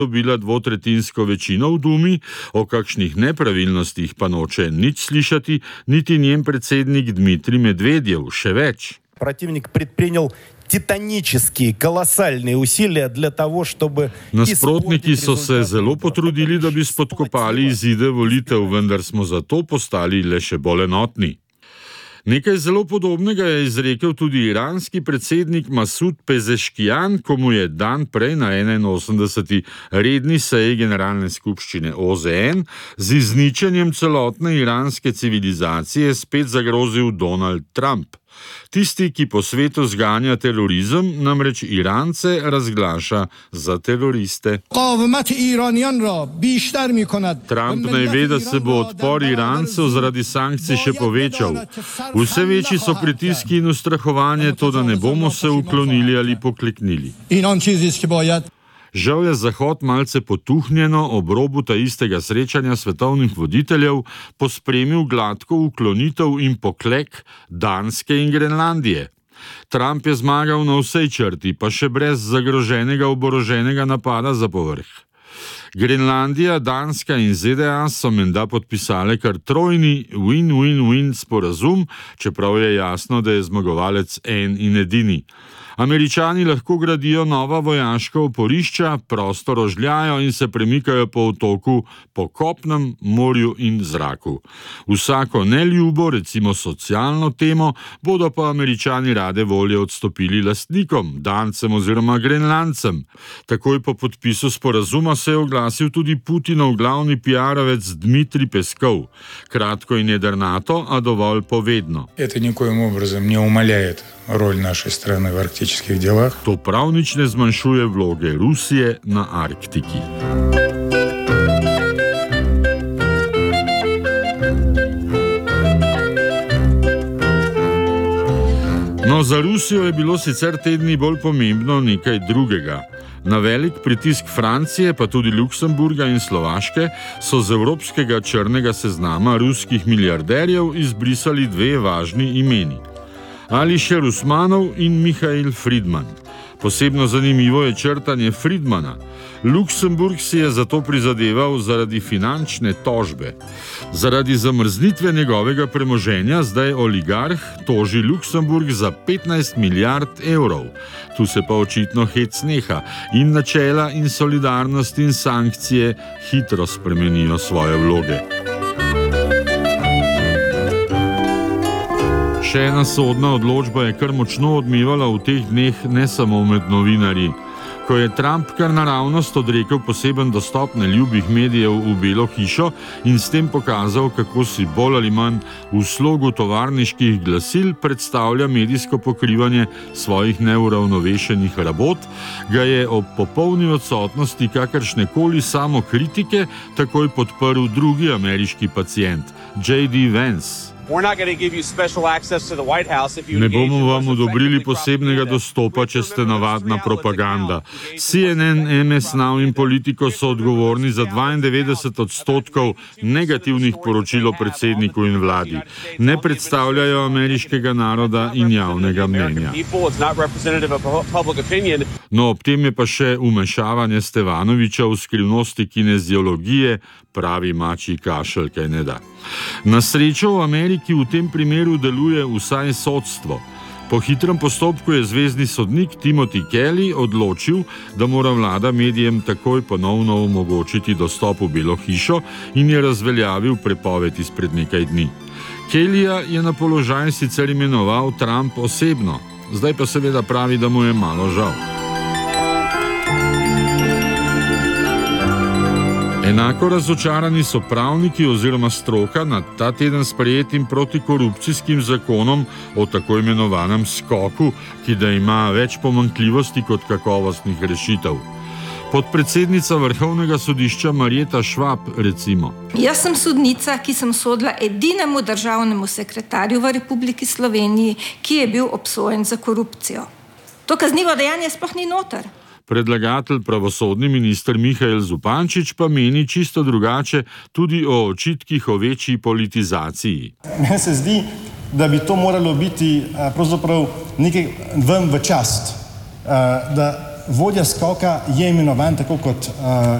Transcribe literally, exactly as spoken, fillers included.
dobila dvotretinsko večino v Dumi, o kakšnih nepravilnostih pa noče nič slišati, niti njen predsednik Dmitrij Medvedjev, še več. Противник предпринял титанические, колоссальные усилия для того, чтобы... Nasprotniki so se zelo potrudili, da bi spodkopali izide volitev, vendar smo zato postali le še bolj enotni. Nekaj zelo podobnega je izrekel tudi iranski predsednik Masud Pezeškijan, ko mu je dan prej na enainosemdeseti redni seji Generalne skupščine O Z N z izničenjem celotne iranske civilizacije spet zagrozil Donald Trump. Tisti, ki po svetu zganja terorizem, namreč Irance razglaša za teroriste. Trump naj ve, da se bo odpor Irancev zaradi sankcij še povečal. Vse večji so pritiski in ustrahovanje, to da ne bomo se uklonili ali pokleknili. Žal je Zahod malce potuhnjeno ob robu ta istega srečanja svetovnih voditeljev pospremil gladko uklonitev in poklek Danske in Grenlandije. Trump je zmagal na vsej črti, pa še brez zagroženega oboroženega napada za povrh. Grenlandija, Danska in Z D A so menda podpisale kar trojni win-win-win sporazum, čeprav je jasno, da je zmagovalec en in edini. Američani lahko gradijo nova vojaška oporišča, prosto rožljajo in se premikajo po otoku, po kopnem, morju in zraku. Vsako neljubo, recimo socialno temo, bodo pa Američani rade volje odstopili lastnikom, Dancem oziroma Grenlancem. Takoj po podpisu sporazuma se je oglasil tudi Putinov glavni piarovec Dmitrij Peskov. Kratko in jedrnato, a dovolj povedno. To nikojem obrazom ne umaljajet rol naše strane v arktičkih delah. To prav nič ne zmanjšuje vloge Rusije na Arktiki. No, za Rusijo je bilo sicer tedni bolj pomembno nekaj drugega. Na velik pritisk Francije, pa tudi Luksemburga in Slovaške, so z evropskega črnega seznama ruskih milijarderjev izbrisali dve važni imeni. Alisher Usmanov in Mihail Friedman. Posebno zanimivo je črtanje Friedmana. Luksemburg si je zato prizadeval zaradi finančne tožbe. Zaradi zamrznitve njegovega premoženja zdaj oligarh toži Luksemburg za petnajst milijard evrov. Tu se pa očitno hec neha in načela in solidarnost in sankcije hitro spremenijo svoje vloge. Še ena sodna odločba je kar močno odmevala v teh dneh ne samo med novinarji. Ko je Trump kar naravnost odrekel poseben dostop neljubih medijev v Belo hišo in s tem pokazal, kako si bolj ali manj v slogu tovarniških glasil predstavlja medijsko pokrivanje svojih neuravnovešenih rabot, ga je ob popolni odsotnosti kakršnekoli samokritike takoj podprl drugi ameriški pacient, J D Vance. Ne bomo vam odobrili posebnega dostopa, če ste navadna propaganda. C N N, M S Now in Politico so odgovorni za dvaindevetdeset odstotkov negativnih poročil o predsedniku in vladi. Ne predstavljajo ameriškega naroda in javnega mnenja. No, ob tem je pa še umešavanje Stevanoviča v skrivnosti kineziologije, pravi mačji kašelj, kaj ne da. Na srečo v Ameriki v tem primeru deluje vsaj sodstvo. Po hitrem postopku je zvezni sodnik Timothy Kelly odločil, da mora vlada medijem takoj ponovno omogočiti dostop v Belo hišo in je razveljavil prepoved izpred nekaj dni. Kellyja je na položaj sicer imenoval Trump osebno, zdaj pa seveda pravi, da mu je malo žal. Enako razočarani so pravniki oziroma stroka nad ta teden sprejetim protikorupcijskim zakonom o tako imenovanem skoku, ki da ima več pomanjkljivosti kot kakovostnih rešitev. Podpredsednica Vrhovnega sodišča Marjeta Švab, recimo. Jaz sem sodnica, ki sem sodila edinemu državnemu sekretarju v Republiki Sloveniji, ki je bil obsojen za korupcijo. To kaznivo dejanje sploh ni noter. Predlagatelj pravosodni minister Mihael Zupančič pa meni čisto drugače tudi o očitkih o večji politizaciji. Meni se zdi, da bi to moralo biti pravzaprav nekaj vam v čast, da vodja skoka je imenovan tako kot uh,